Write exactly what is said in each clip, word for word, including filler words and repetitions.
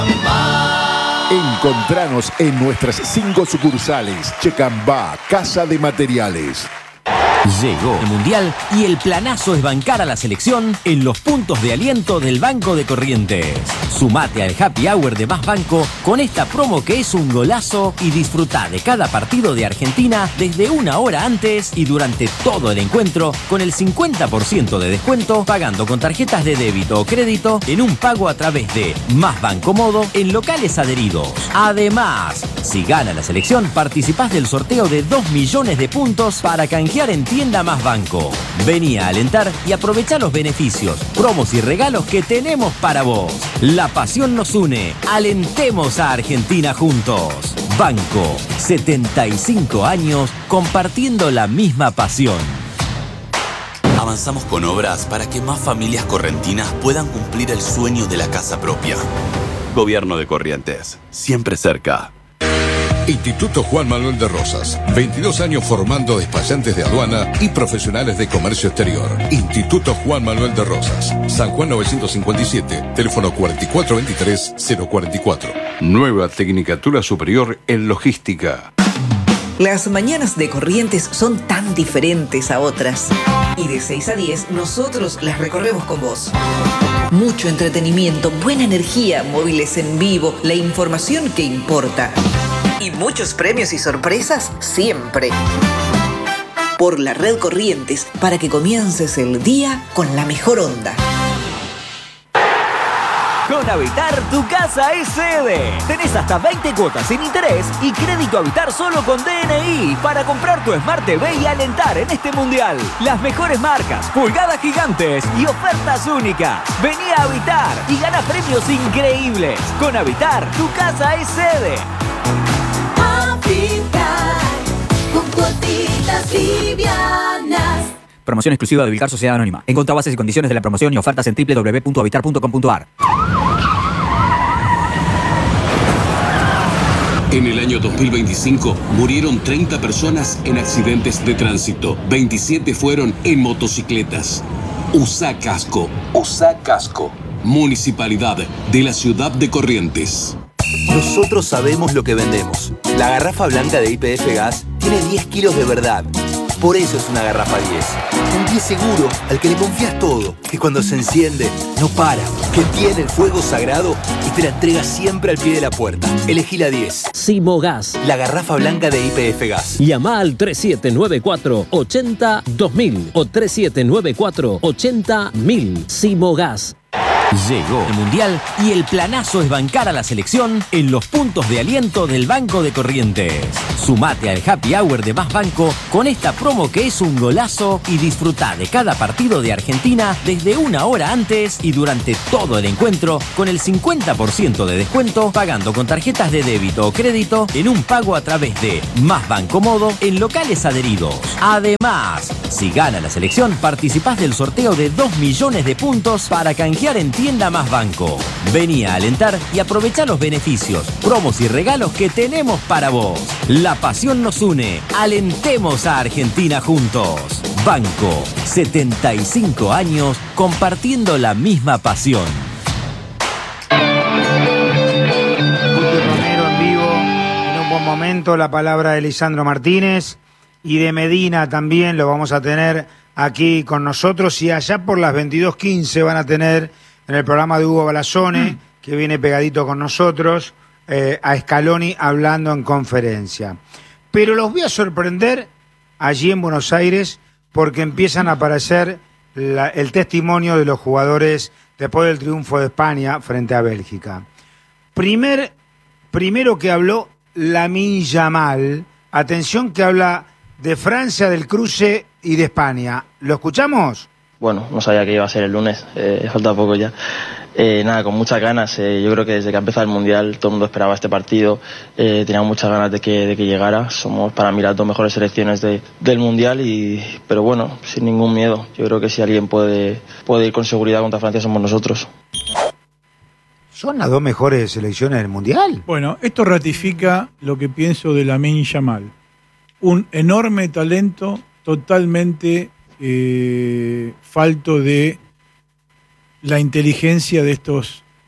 Encontranos en nuestras cinco sucursales. Checambá, Casa de Materiales. Llegó el Mundial y el planazo es bancar a la selección en los puntos de aliento del Banco de Corrientes. Sumate al Happy Hour de Más Banco con esta promo que es un golazo y disfruta de cada partido de Argentina desde una hora antes y durante todo el encuentro con el cincuenta por ciento de descuento pagando con tarjetas de débito o crédito en un pago a través de Más Banco Modo en locales adheridos. Además, si gana la selección, participás del sorteo de dos millones de puntos para canjear en Tienda Más Banco. Vení a alentar y aprovechá los beneficios, promos y regalos que tenemos para vos. La pasión nos une. Alentemos a Argentina juntos. Banco, setenta y cinco años compartiendo la misma pasión. Avanzamos con obras para que más familias correntinas puedan cumplir el sueño de la casa propia. Gobierno de Corrientes, siempre cerca. Instituto Juan Manuel de Rosas, veintidós años formando despachantes de aduana y profesionales de comercio exterior. Instituto Juan Manuel de Rosas, San Juan novecientos cincuenta y siete, teléfono cuatro cuatro dos tres cero cuatro cuatro. Nueva Tecnicatura Superior en Logística. Las mañanas de Corrientes son tan diferentes a otras. Y de seis a diez nosotros las recorremos con vos. Mucho entretenimiento, buena energía, móviles en vivo, la información que importa. Y muchos premios y sorpresas siempre. Por la red Corrientes, para que comiences el día con la mejor onda. Con Habitar, tu casa es sede. Tenés hasta veinte cuotas sin interés y crédito Habitar solo con D N I para comprar tu Smart T V y alentar en este mundial. Las mejores marcas, pulgadas gigantes y ofertas únicas. Vení a Habitar y gana premios increíbles. Con Habitar, tu casa es sede. Habitar, con cuotitas livianas. Promoción exclusiva de Vilcar Sociedad Anónima. Encontrá bases y condiciones de la promoción y ofertas en doble u doble u doble u punto habitar punto com punto a r. En el año dos mil veinticinco murieron treinta personas en accidentes de tránsito. veintisiete fueron en motocicletas. Usá casco. Usá casco. Municipalidad de la Ciudad de Corrientes. Nosotros sabemos lo que vendemos. La garrafa blanca de Y P F Gas tiene diez kilos de verdad. Por eso es una garrafa diez. Un diez seguro al que le confías todo. Que cuando se enciende, no para. Que tiene el fuego sagrado y te la entrega siempre al pie de la puerta. Elegí la diez. Simogas. La garrafa blanca de Y P F Gas. Llama al tres siete nueve cuatro, ocho cero, dos mil o tres siete nueve cuatro, ocho cero, mil. Simogas. Llegó el Mundial y el planazo es bancar a la selección en los puntos de aliento del Banco de Corrientes. Sumate al Happy Hour de Más Banco con esta promo que es un golazo y disfruta de cada partido de Argentina desde una hora antes y durante todo el encuentro con el cincuenta por ciento de descuento pagando con tarjetas de débito o crédito en un pago a través de Más Banco Modo en locales adheridos. Además, si gana la selección, participás del sorteo de dos millones de puntos para canjear en Tienda Más Banco. Vení a alentar y aprovechá los beneficios, promos y regalos que tenemos para vos. La pasión nos une. Alentemos a Argentina juntos. Banco, setenta y cinco años compartiendo la misma pasión. Guti Romero en vivo, en un buen momento, la palabra de Lisandro Martínez y de Medina también lo vamos a tener aquí con nosotros y allá por las veintidós quince van a tener en el programa de Hugo Balazone, mm. que viene pegadito con nosotros, eh, a Scaloni hablando en conferencia. Pero los voy a sorprender allí en Buenos Aires porque empiezan a aparecer la, el testimonio de los jugadores después del triunfo de España frente a Bélgica. Primer, primero que habló Lamine Yamal, atención que habla de Francia, del cruce y de España. ¿Lo escuchamos? Bueno, no sabía que iba a ser el lunes, eh, falta poco ya. Eh, nada, con muchas ganas. Eh, yo creo que desde que ha empezado el Mundial todo el mundo esperaba este partido. Eh, tenía muchas ganas de que, de que llegara. Somos para mí las dos mejores selecciones de, del Mundial, y, pero bueno, sin ningún miedo. Yo creo que si alguien puede, puede ir con seguridad contra Francia somos nosotros. ¿Son las dos mejores selecciones del Mundial? Bueno, esto ratifica lo que pienso de Lamine Yamal. Un enorme talento totalmente... Eh, falto de la inteligencia de estos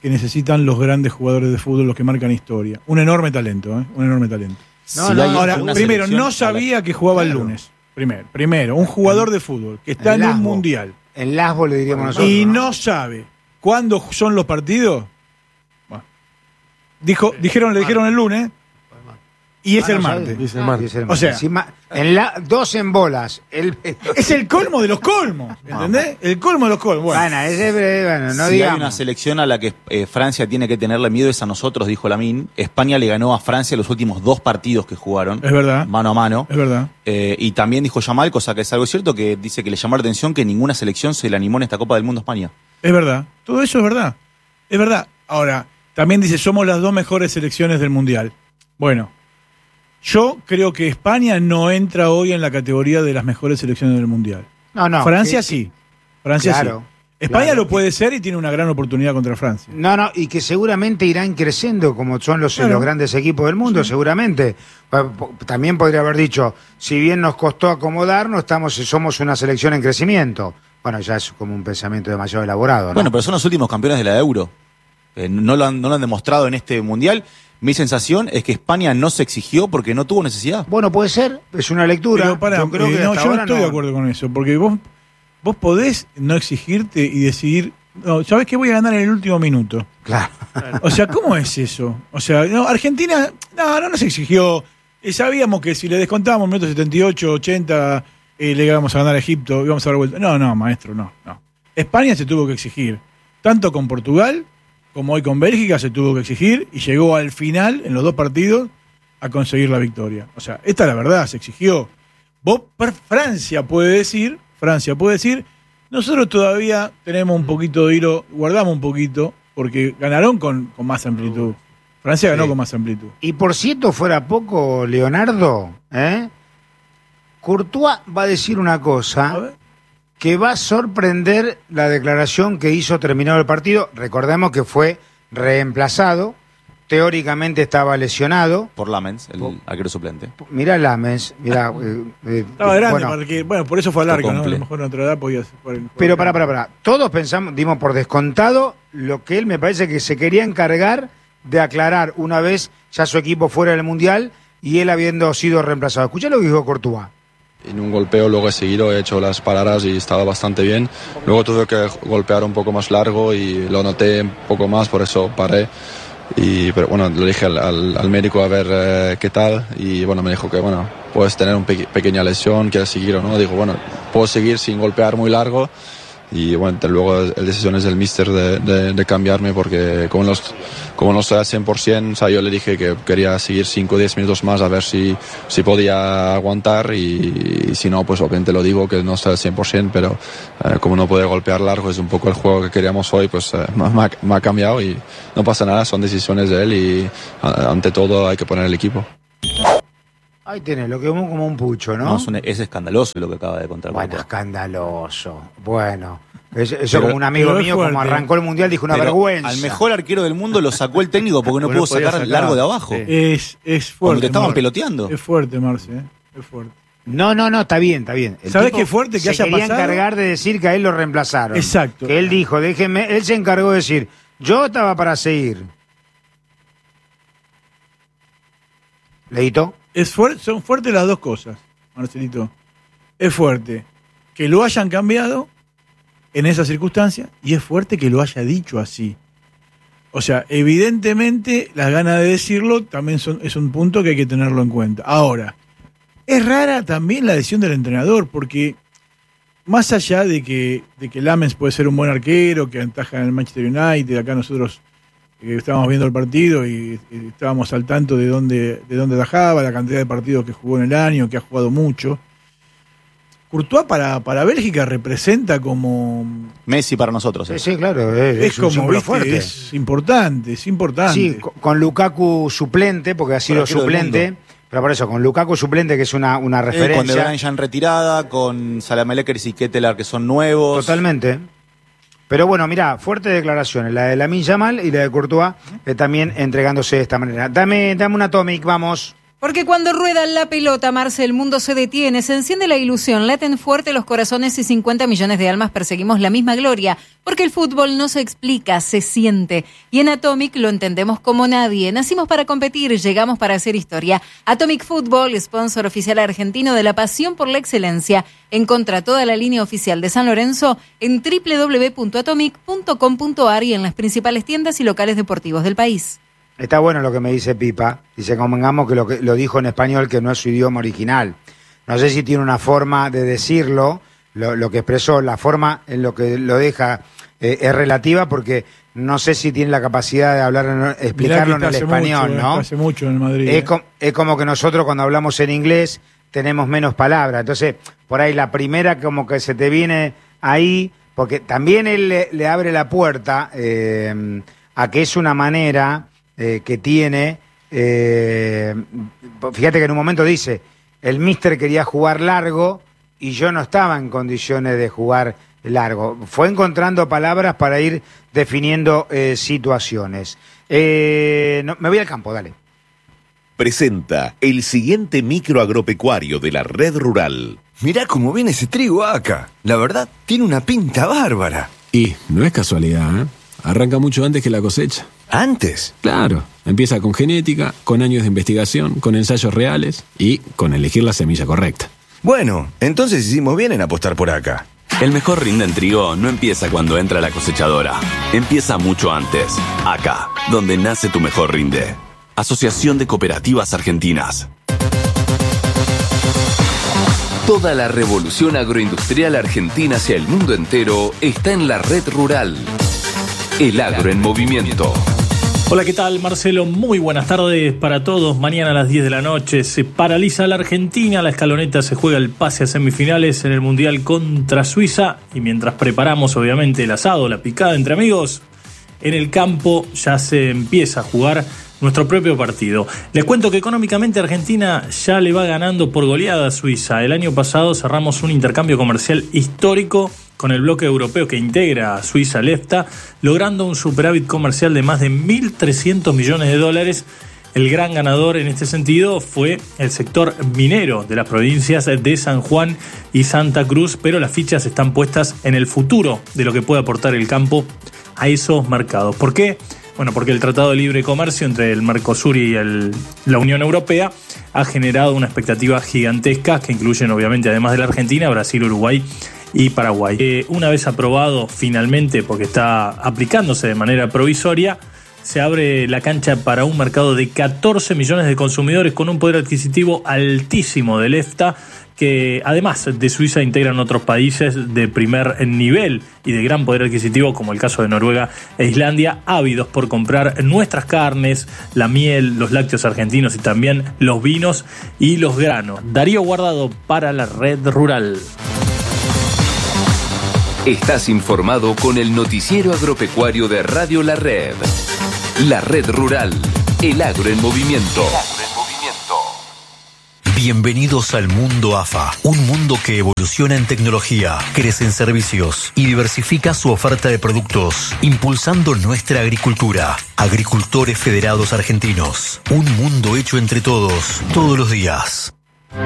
que necesitan los grandes jugadores de fútbol, los que marcan historia. Un enorme talento, ¿eh? Un enorme talento. No, Si no, Ahora, primero, no a sabía la... que jugaba claro. el lunes. Primero, primero, un jugador de fútbol que está en, en un mundial. En Lasbo le diríamos nosotros. Y ¿no? no sabe cuándo son los partidos. Bueno, dijo, dijeron, le dijeron el lunes. Y es Ah, el no martes. sabe. Dice el martes. Dice el O martes. sea, Encima, en la, dos en bolas. El, es el colmo de los colmos. ¿Entendés? El colmo de los colmos. Bueno, bueno, ese, bueno no si digamos. hay una selección a la que eh, Francia tiene que tenerle miedo es a nosotros, dijo Lamine. España le ganó a Francia los últimos dos partidos que jugaron. Es verdad. Mano a mano. Es verdad. Eh, y también dijo Yamal, cosa que es algo cierto, que dice que le llamó la atención que ninguna selección se le animó en esta Copa del Mundo a España. Es verdad. Todo eso es verdad. Es verdad. Ahora, también dice, somos las dos mejores selecciones del Mundial. Bueno, yo creo que España no entra hoy en la categoría de las mejores selecciones del Mundial. No, no. Francia que- sí. Francia Claro, sí. España claro. lo puede ser y tiene una gran oportunidad contra Francia. No, no, y que seguramente irán creciendo como son los, Claro. los grandes equipos del mundo, Sí. seguramente. Pa- po- También podría haber dicho, si bien nos costó acomodarnos, estamos, somos una selección en crecimiento. Bueno, ya es como un pensamiento demasiado elaborado, ¿no? Bueno, pero son los últimos campeones de la Euro. Eh, no, lo han, no lo han demostrado en este Mundial. Mi sensación es que España no se exigió porque no tuvo necesidad. Bueno, puede ser, es una lectura. Pero pará, yo creo eh, que no, hasta yo no ahora estoy de acuerdo con eso, porque vos, vos podés no exigirte y decidir, no, ¿sabés qué voy a ganar en el último minuto? Claro. O sea, ¿cómo es eso? O sea, no, Argentina, no, no nos exigió. Eh, sabíamos que si le descontábamos en minuto setenta y ocho, ochenta, eh, le íbamos a ganar a Egipto, íbamos a dar vuelta. No, no, maestro, no, no. España se tuvo que exigir, tanto con Portugal como hoy con Bélgica se tuvo que exigir y llegó al final, en los dos partidos, a conseguir la victoria. O sea, esta es la verdad, se exigió. Vos, per- Francia puede decir, Francia puede decir, nosotros todavía tenemos un poquito de hilo, guardamos un poquito, porque ganaron con, con más amplitud. Francia ganó Sí. con más amplitud. Y por cierto, fuera poco, Leonardo, ¿eh? Courtois va a decir una cosa que va a sorprender la declaración que hizo terminado el partido. Recordemos que fue reemplazado, teóricamente estaba lesionado. Por Lamens, el arquero suplente. Mirá Lamens, mirá. eh, eh, Estaba grande, bueno, porque, bueno, por eso fue al arco, ¿no? A comple. lo mejor en otra edad podía jugar el- pero para, para, para. Todos pensamos, dimos por descontado lo que él me parece que se quería encargar de aclarar una vez ya su equipo fuera del Mundial y él habiendo sido reemplazado. Escuchá lo que dijo Courtois. En un golpeo luego he seguido, he hecho las paradas y estaba bastante bien. Luego tuve que golpear un poco más largo y lo noté un poco más, por eso paré. Y, pero bueno, le dije al, al, al médico a ver eh, qué tal y bueno, me dijo que bueno, puedes tener una pe pequeña lesión, quieres seguir o no. Digo, bueno, puedo seguir sin golpear muy largo. Y bueno, luego la decisión es del míster de, de, de cambiarme porque como, los, como no estoy al cien por ciento, o sea, yo le dije que quería seguir cinco o diez minutos más a ver si, si podía aguantar y, y si no, pues obviamente lo digo que no estoy al cien por ciento, pero eh, como no puede golpear largo, es un poco el juego que queríamos hoy, pues eh, me, ha, me ha cambiado y no pasa nada, son decisiones de él y a, ante todo hay que poner el equipo. Ahí tenés, lo que como como un pucho, ¿no? No, es, un- es escandaloso lo que acaba de contar. Bueno, Courtois. escandaloso. Bueno, eso, eso Pero- como un amigo pero es mío, como fuerte. arrancó el Mundial, dijo una Pero vergüenza. al mejor arquero del mundo lo sacó el técnico porque no Porque no pudo podía sacar sacar. largo de abajo. Es, es fuerte. Cuando te estaban Marce. peloteando. Es fuerte, Marce, ¿eh? Es fuerte. No, no, no, está bien, está bien. El ¿Sabés tipo qué fuerte que se haya quería pasado? encargar de decir que a él lo reemplazaron. Exacto. Que él dijo, déjenme, él se encargó de decir, yo estaba para seguir. ¿Leíto? Es fuerte, son fuertes las dos cosas, Marcelito. Es fuerte que lo hayan cambiado en esa circunstancia y es fuerte que lo haya dicho así. O sea, evidentemente las ganas de decirlo también son, es un punto que hay que tenerlo en cuenta. Ahora, es rara también la decisión del entrenador, porque más allá de que, de que Lamens puede ser un buen arquero, que ataja en el Manchester United, acá nosotros eh, estábamos viendo el partido y, y estábamos al tanto de dónde, de dónde atajaba, la cantidad de partidos que jugó en el año, que ha jugado mucho. Courtois para, para Bélgica representa como... Messi para nosotros. eh. Sí, sí, claro. Es, Es, es un como, símbolo viste, fuerte. es importante, es importante. Sí, con, con Lukaku suplente, porque ha sido arquero del suplente. mundo. Pero por eso, con Lukaku suplente, que es una, una Eh, con De referencia. Bruyne ya en retirada, con Salamelekers y Ketelaar que son nuevos. Totalmente. Pero bueno, mirá, fuertes declaraciones, la de Lamine Yamal y la de Courtois, eh, también entregándose de esta manera. Dame, dame una Atomic, vamos. Porque cuando rueda la pelota, Marce, el mundo se detiene, se enciende la ilusión, laten fuerte los corazones y cincuenta millones de almas perseguimos la misma gloria. Porque el fútbol no se explica, se siente. Y en Atomic lo entendemos como nadie. Nacimos para competir, llegamos para hacer historia. Atomic Fútbol, sponsor oficial argentino de la pasión por la excelencia. Encontra toda la línea oficial de San Lorenzo en doble u doble u doble u punto atomic punto com punto a r y en las principales tiendas y locales deportivos del país. Está bueno lo que me dice Pipa. Dice, convengamos que lo, que lo dijo en español, que no es su idioma original. No sé si tiene una forma de decirlo, lo, lo que expresó, la forma en lo que lo deja eh, es relativa, porque no sé si tiene la capacidad de hablar, explicarlo en el español, mucho, ¿no? Hace mucho en Madrid. Es, eh. com, es como que nosotros cuando hablamos en inglés tenemos menos palabras. Entonces, por ahí la primera como que se te viene ahí, porque también él le, le abre la puerta eh, a que es una manera... Eh, que tiene, eh, fíjate que en un momento dice, el míster quería jugar largo y yo no estaba en condiciones de jugar largo. Fue encontrando palabras para ir definiendo eh, situaciones. Eh, no, me voy al campo, dale. Presenta el siguiente micro agropecuario de la Red Rural. Mirá cómo viene ese trigo acá. La verdad, tiene una pinta bárbara. Y no es casualidad, ¿eh? Arranca mucho antes que la cosecha. ¿Antes? Claro, empieza con genética, con años de investigación, con ensayos reales y con elegir la semilla correcta. Bueno, entonces hicimos bien en apostar por acá. El mejor rinde en trigo no empieza cuando entra la cosechadora. Empieza mucho antes. Acá, donde nace tu mejor rinde. Asociación de Cooperativas Argentinas. Toda la revolución agroindustrial argentina hacia el mundo entero está en la Red Rural. El agro en movimiento. Hola, ¿qué tal, Marcelo? Muy buenas tardes para todos. Mañana a las diez de la noche se paraliza la Argentina. La escaloneta se juega el pase a semifinales en el Mundial contra Suiza. Y mientras preparamos, obviamente, el asado, la picada entre amigos, en el campo ya se empieza a jugar nuestro propio partido. Les cuento que económicamente Argentina ya le va ganando por goleada a Suiza. El año pasado cerramos un intercambio comercial histórico con el bloque europeo que integra a Suiza al EFTA, logrando un superávit comercial de más de mil trescientos millones de dólares. El gran ganador en este sentido fue el sector minero de las provincias de San Juan y Santa Cruz, pero las fichas están puestas en el futuro de lo que puede aportar el campo a esos mercados. ¿Por qué? Bueno, porque el Tratado de Libre Comercio entre el Mercosur y el, la Unión Europea ha generado una expectativa gigantesca que incluyen obviamente, además de la Argentina, Brasil, Uruguay y Paraguay. Eh, una vez aprobado finalmente, porque está aplicándose de manera provisoria, se abre la cancha para un mercado de catorce millones de consumidores con un poder adquisitivo altísimo del EFTA, que además de Suiza integran otros países de primer nivel y de gran poder adquisitivo, como el caso de Noruega e Islandia, ávidos por comprar nuestras carnes, la miel, los lácteos argentinos y también los vinos y los granos. Darío Guardado para la Red Rural. Estás informado con el noticiero agropecuario de Radio La Red. La Red Rural, el agro en movimiento. Bienvenidos al mundo A F A, un mundo que evoluciona en tecnología, crece en servicios y diversifica su oferta de productos, impulsando nuestra agricultura. Agricultores Federados Argentinos, un mundo hecho entre todos, todos los días.